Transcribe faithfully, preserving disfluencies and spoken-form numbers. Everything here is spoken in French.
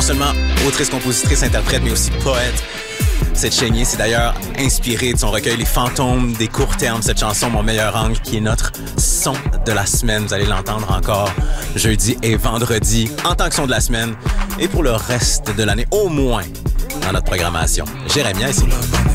seulement autrice, compositrice, interprète, mais aussi poète. Cette Chénier, c'est d'ailleurs inspiré de son recueil Les Fantômes des courts termes, cette chanson Mon meilleur angle, qui est notre son de la semaine. Vous allez l'entendre encore jeudi et vendredi en tant que son de la semaine et pour le reste de l'année, au moins dans notre programmation. Jérémia ici.